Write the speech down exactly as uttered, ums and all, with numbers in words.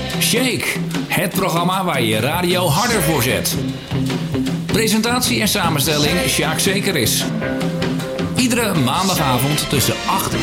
Shake, het programma waar je radio harder voor zet. Presentatie en samenstelling Sjaak Zekeris. Iedere maandagavond tussen acht